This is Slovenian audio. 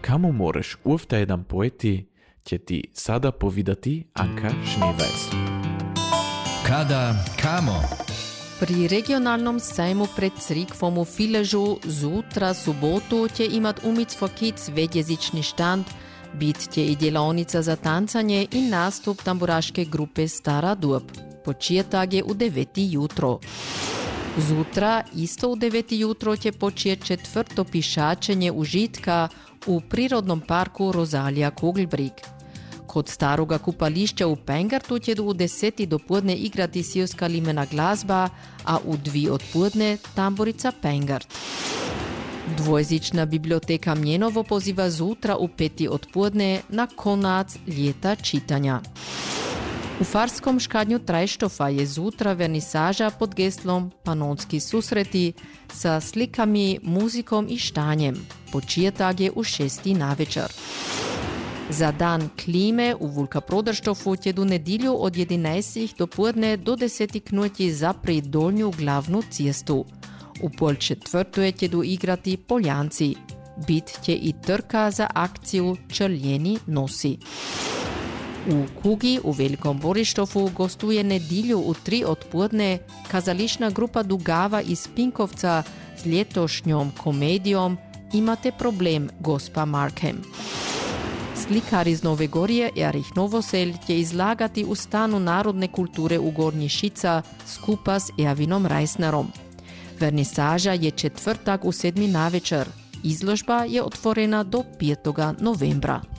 kamo можеш ufta jedan poeti će ti sada povidati Anka Schneeweiss. Kada, kamo? Pri regionalnom sejmu pred Crikvom u Filežu zutra subotu će imat umic for kids vedjezični štand, bit će i djelonica za tancanje i nastup tamburaške grupe Stara Dub. Početak je u 9 jutro. Zutra, isto u 9 jutro, će počet četvrto pišačenje užitka u Prirodnom parku Rozalija Kogelbrig. Kod staroga kupališća u Pengartu će u 10 dopodne igrati sirska limena glazba, a u 2 odpodne tamburica Pengart. Dvojezična biblioteka Mjenovo poziva zutra u 5 odpodne na konac ljeta čitanja. U Farskom škadnju Trajštofa je zutra vernisaža pod geslom Panonski susreti sa slikami, muzikom i štanjem. Početak je u 6 navečer. Za dan klime u Vulka Prodrštofu će do nedilju od 11 do podne do 10 knuti zapri dolnju glavnu cestu. U pol četvrtu će do igrati Poljanci. Bit će i trka za akciju Črljeni nosi. U Kugi u Velikom Borištofu gostuje nedilju u 3 odpodne kazališna grupa Dugava iz Pinkovca s ljetošnjom komedijom Imate problem, gospa Markham. Slikar iz Nove Gorje Erich Novosel će izlagati u stanu narodne kulture u Gornji Šica skupa s Ervinom Reisnerom. Vernisaža je četvrtak u 7 navečer. Izložba je otvorena do 5. novembra.